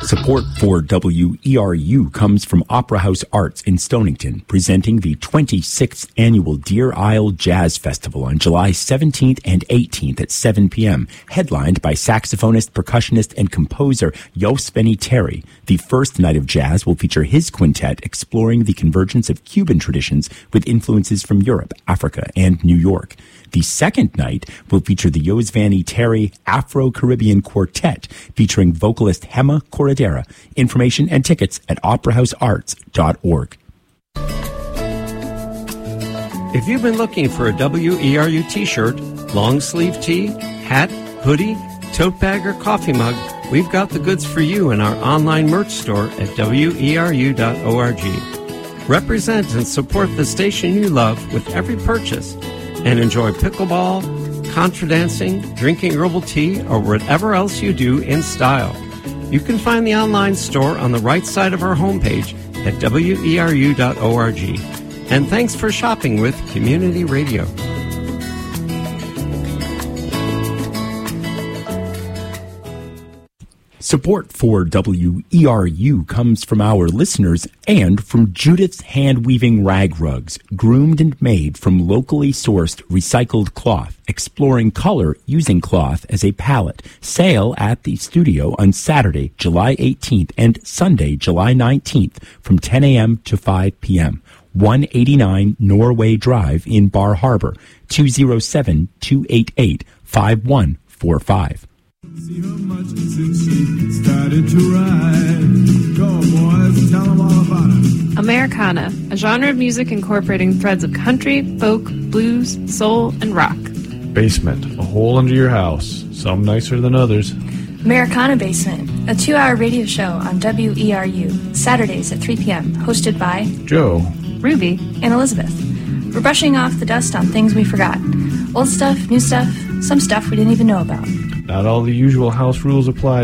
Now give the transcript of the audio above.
Support for WERU comes from Opera House Arts in Stonington, presenting the 26th Annual Deer Isle Jazz Festival on July 17th and 18th at 7 p.m., headlined by saxophonist, percussionist, and composer Jos Benny Terry. The first night of jazz will feature his quintet exploring the convergence of Cuban traditions with influences from Europe, Africa, and New York. The second night will feature the Jos Vanny Terry Afro-Caribbean Quartet, featuring vocalist Hema Corredera. Information and tickets at operahousearts.org. If you've been looking for a WERU t-shirt, long sleeve tee, hat, hoodie, tote bag, or coffee mug, we've got the goods for you in our online merch store at weru.org. Represent and support the station you love with every purchase, and enjoy pickleball, contra dancing, drinking herbal tea, or whatever else you do in style. You can find the online store on the right side of our homepage at weru.org. And thanks for shopping with Community Radio. Support for WERU comes from our listeners and from Judith's Hand-Weaving Rag Rugs, groomed and made from locally sourced recycled cloth, exploring color using cloth as a palette. Sale at the studio on Saturday, July 18th and Sunday, July 19th from 10 a.m. to 5 p.m. 189 Norway Drive in Bar Harbor, 207-288-5145. See her much since she started to ride. Go, boys, tell them all about it. Americana, a genre of music incorporating threads of country, folk, blues, soul, and rock. Basement, a hole under your house, some nicer than others. Americana Basement, a 2-hour radio show on WERU, Saturdays at 3 p.m., hosted by Joe, Ruby, and Elizabeth. We're brushing off the dust on things we forgot. Old stuff, new stuff, some stuff we didn't even know about. Not all the usual house rules apply.